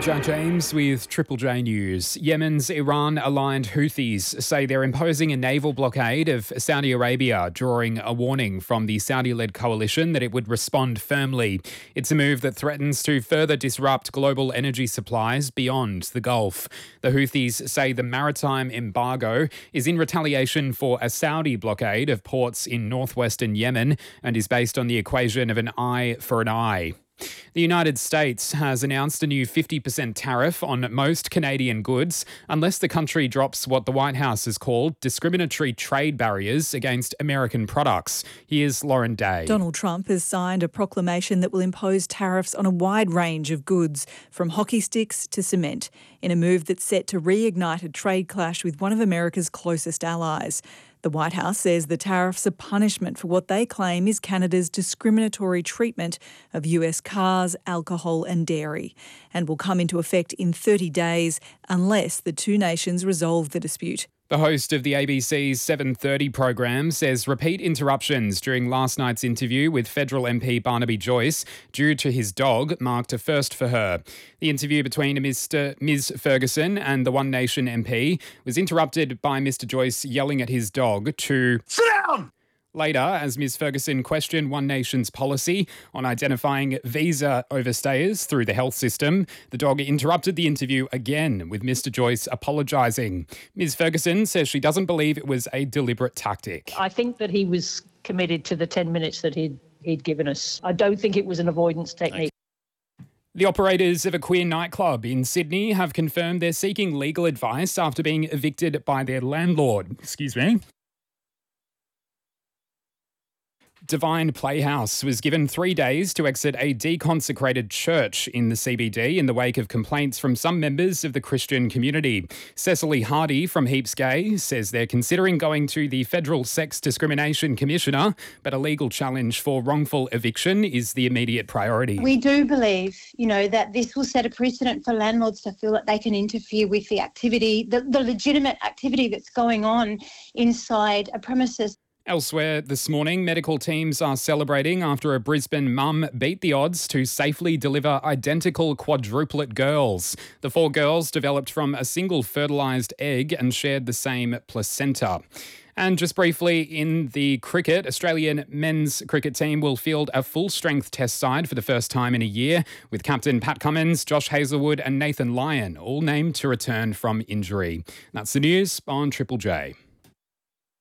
Jack James with Triple J News. Yemen's Iran-aligned Houthis say they're imposing a naval blockade of Saudi Arabia, drawing a warning from the Saudi-led coalition that it would respond firmly. It's a move that threatens to further disrupt global energy supplies beyond the Gulf. The Houthis say the maritime embargo is in retaliation for a Saudi blockade of ports in northwestern Yemen and is based on the equation of an eye for an eye. The United States has announced a new 50% tariff on most Canadian goods unless the country drops what the White House has called discriminatory trade barriers against American products. Here's Lauren Day. Donald Trump has signed a proclamation that will impose tariffs on a wide range of goods, from hockey sticks to cement, in a move that's set to reignite a trade clash with one of America's closest allies. The White House says the tariffs are punishment for what they claim is Canada's discriminatory treatment of US cars, alcohol and dairy, and will come into effect in 30 days unless the two nations resolve the dispute. The host of the ABC's 7:30 program says repeat interruptions during last night's interview with federal MP Barnaby Joyce due to his dog marked a first for her. The interview between Ms Ferguson and the One Nation MP was interrupted by Mr Joyce yelling at his dog to sit down. Later, as Ms Ferguson questioned One Nation's policy on identifying visa overstayers through the health system, the dog interrupted the interview again, with Mr Joyce apologising. Ms Ferguson says she doesn't believe it was a deliberate tactic. I think that he was committed to the 10 minutes that he'd given us. I don't think it was an avoidance technique. The operators of a queer nightclub in Sydney have confirmed they're seeking legal advice after being evicted by their landlord. Divine Playhouse was given 3 days to exit a deconsecrated church in the CBD in the wake of complaints from some members of the Christian community. Cecily Hardy from Heaps Gay says they're considering going to the Federal Sex Discrimination Commissioner, but a legal challenge for wrongful eviction is the immediate priority. We do believe, that this will set a precedent for landlords to feel that they can interfere with the activity, the legitimate activity that's going on inside a premises. Elsewhere this morning, medical teams are celebrating after a Brisbane mum beat the odds to safely deliver identical quadruplet girls. The 4 girls developed from a single fertilised egg and shared the same placenta. And just briefly, in the cricket, Australian men's cricket team will field a full-strength test side for the first time in a year, with captain Pat Cummins, Josh Hazlewood and Nathan Lyon all named to return from injury. That's the news on Triple J.